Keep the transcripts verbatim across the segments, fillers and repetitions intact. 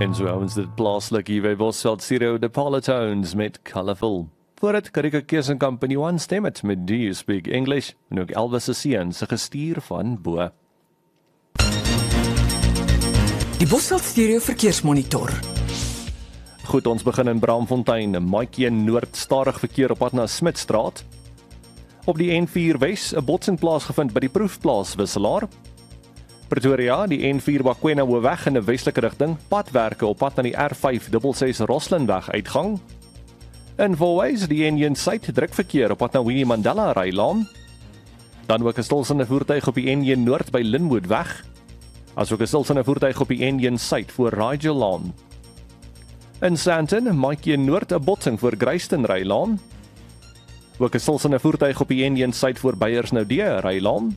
En so hou ons dit plaaslik hier by Bosveld Stereo de Polytones met Colourful. Voor het Karika Kees en Company One stem het met Do You Speak English en ook Elvis Sean se gestuur van bo. Die Bosveld Stereo verkeersmonitor. Goed, ons begin in Braamfontein, Maatjie Noord, stadig verkeer op pad na Smitstraat. Op die N vier Wes, 'n botsing plaasgevind by die Proefplaas Wisselaar. Pretoria, die N vier Bakwena Hoofweg in 'n westelike rigting, padwerke op pad na die R vyf ses ses Roslinweg uitgang. In Fourways, die N een Suid drukverkeer op pad na Winnie Mandela Rylaan. Dan ook 'n stilsende voertuig op die N een Noord by Linwoodweg. Asook 'n stilsende voertuig op die N een Suid voor Rigelaan. In Sandton, Maatjie Noord, 'n botsing voor Gryston Rylaan. Ook 'n stilsende voertuig op die N een Suid voor Beyersnodee Rylaan.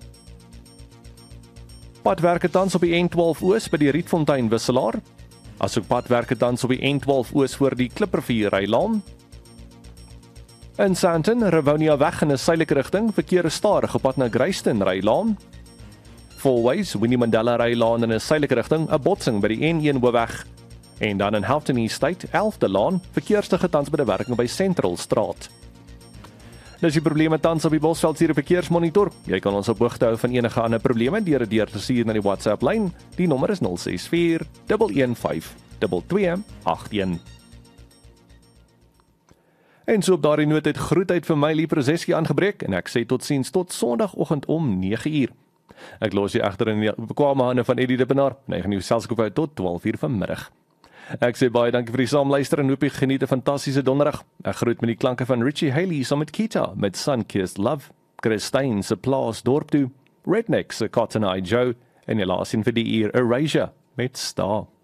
Padwerke tans op die N twaalf Oos by die Rietfontein Wisselaar. Asook padwerke tans op die N twaalf Oos voor die Klippervuur Rylaan. In Sandton, Rivonia weg in 'n suidelike rigting, verkeer is stadig op pad na Gryston Rylaan. Fourways, Winnie Mandela Rylaan in 'n suidelike rigting, 'n botsing by die N een Hoofweg. En dan in Halton East State, elfde Laan, verkeerstige tans by die werking by Central Straat. Dis die probleme tans op die Bosveld Stereo verkeersmonitor. Jy kan ons op hoogte hou van enige ander probleme deur dit deur te stuur na die WhatsApp lyn. Die nommer is nul ses vier, een een vyf, twee twee agt een. En so op daardie noot het groetheid vir my Liefrezeski aangebreek en ek sê totsiens tot Sondagoggend om nege uur. Ek los jy agter in die bekwame hande van Eddie Dippenaar. Hy gaan jou selskap hou tot twaalf uur vanmiddag. Ek sê baie dankie vir die saamluister en hoop jy geniet 'n fantastiese donderdag. Ek groet met die klanke van Richie Haley saam met Kita met Sunkissed Love, Christine se Plaas Dorp toe, Redneck se Cotton Eye Joe en die laaste een vir die uur Erasure met Star.